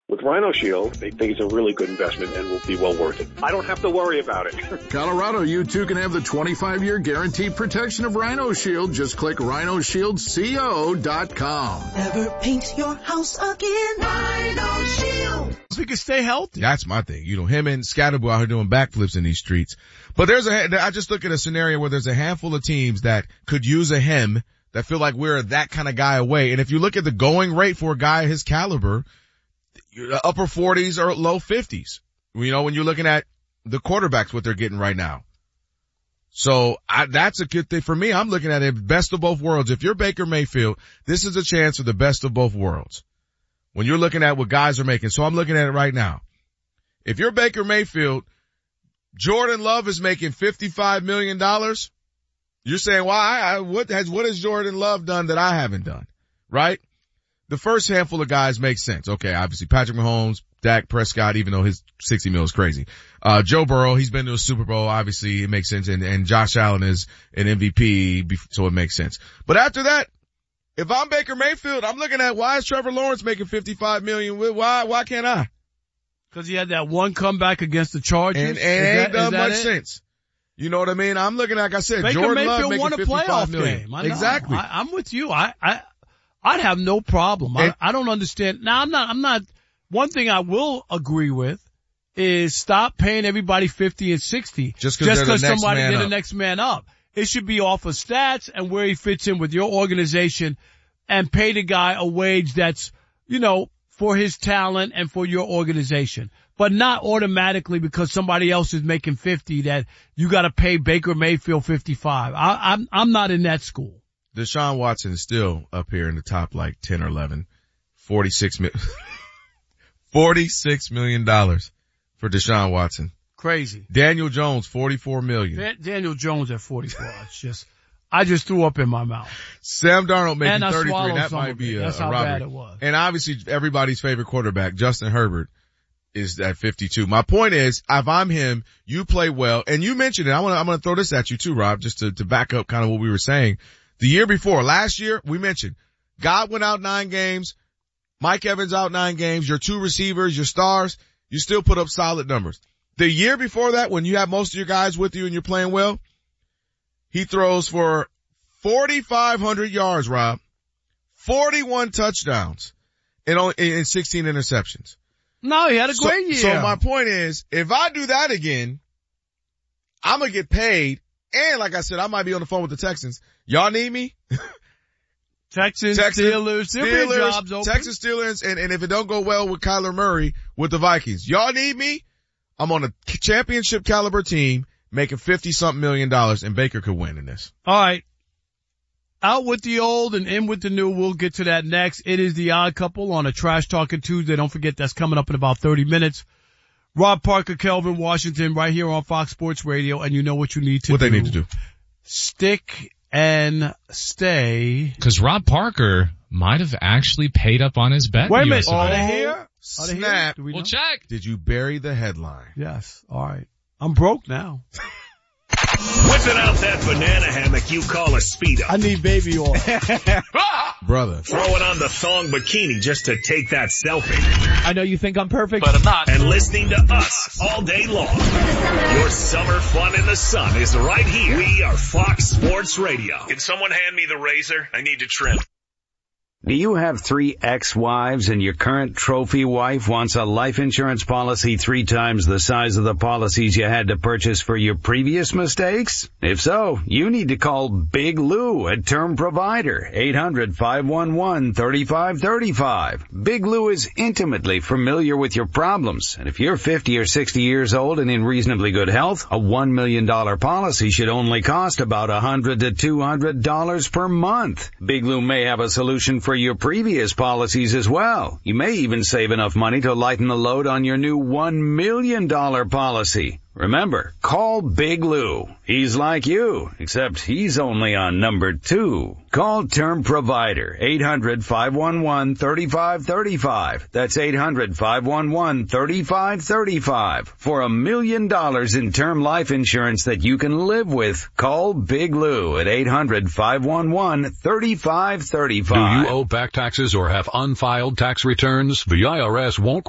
With Rhino Shield, they think it's a really good investment and will be well worth it. I don't have to worry about it. Colorado, you too can have the 25-year guaranteed protection of Rhino Shield. Just click rhinoshieldco.com. Never paint your house again. Rhino Shield. So we can stay healthy. That's my thing. You know, him and Scatterbo out here doing backflips in these streets. But I just look at a scenario where there's a handful of teams that could use a him that feel like we're that kind of guy away. And if you look at the going rate for a guy his caliber, upper 40s or low 50s. You know, when you're looking at the quarterbacks, what they're getting right now. So that's a good thing for me. I'm looking at it best of both worlds. If you're Baker Mayfield, this is a chance for the best of both worlds. When you're looking at what guys are making. So I'm looking at it right now. If you're Baker Mayfield, Jordan Love is making $55 million. You're saying, why? What has Jordan Love done that I haven't done? Right? The first handful of guys make sense. Okay, obviously Patrick Mahomes, Dak Prescott, even though his 60 mil is crazy. Joe Burrow, he's been to a Super Bowl. Obviously it makes sense. And Josh Allen is an MVP, so it makes sense. But after that, if I'm Baker Mayfield, I'm looking at why is Trevor Lawrence making $55 million? Why can't I? Because he had that one comeback against the Chargers. And it ain't done much sense. You know what I mean? I'm looking, like I said, Baker Jordan Mayfield Love won making a playoff $55 million. game. Exactly. I'm with you. I'd have no problem. I don't understand. Now I'm not, one thing I will agree with is stop paying everybody 50 and 60 just because somebody did the next man up. It should be off of stats and where he fits in with your organization and pay the guy a wage that's, you know, for his talent and for your organization. But not automatically because somebody else is making 50 that you gotta pay Baker Mayfield 55. I'm not in that school. Deshaun Watson is still up here in the top like 10 or 11. $46 million for Deshaun Watson. Crazy. Daniel Jones, $44 million. Daniel Jones at 44. I just threw up in my mouth. Sam Darnold making 33. That might be a That's how robbery. bad it was. And obviously everybody's favorite quarterback, Justin Herbert, is at 52. My point is, if I'm him, you play well. And you mentioned it. I'm gonna throw this at you too, Rob, just to back up kind of what we were saying. The year before, last year, we mentioned Godwin out 9 games, Mike Evans out 9 games, your 2 receivers, your stars, you still put up solid numbers. The year before that, when you have most of your guys with you and you're playing well, he throws for 4,500 yards, Rob, 41 touchdowns, and 16 interceptions. No, he had a great year. So my point is, if I do that again, I'm gonna get paid. And like I said, I might be on the phone with the Texans. Y'all need me? Texans, Steelers, jobs open. Texans, Steelers, and if it don't go well with Kyler Murray with the Vikings, y'all need me? I'm on a championship caliber team making 50-something million, and Baker could win in this. All right. Out with the old and in with the new. We'll get to that next. It is the Odd Couple on a Trash Talking Tuesday. Don't forget that's coming up in about 30 minutes. Rob Parker, Kelvin Washington, right here on Fox Sports Radio, and you know what you need to do. What they need to do. Stick and stay. Because Rob Parker might have actually paid up on his bet. Wait a minute. Are they here? Snap. We'll check. Did you bury the headline? Yes. All right. I'm broke now. Whipping out that banana hammock you call a Speedo. I need baby oil. Brother. Throwing on the thong bikini just to take that selfie. I know you think I'm perfect, but I'm not. And listening to us all day long. Your summer fun in the sun is right here. We are Fox Sports Radio. Can someone hand me the razor? I need to trim. Do you have 3 ex-wives and your current trophy wife wants a life insurance policy 3 times the size of the policies you had to purchase for your previous mistakes? If so, you need to call Big Lou at Term Provider, 800-511-3535. Big Lou is intimately familiar with your problems, and if you're 50 or 60 years old and in reasonably good health, a $1 million policy should only cost about $100 to $200 per month. Big Lou may have a solution for your previous policies as well. You may even save enough money to lighten the load on your new $1 million policy. Remember, call Big Lou. He's like you, except he's only on number 2. Call Term Provider, 800-511-3535. That's 800-511-3535. For $1 million in term life insurance that you can live with, call Big Lou at 800-511-3535. Do you owe back taxes or have unfiled tax returns? The IRS won't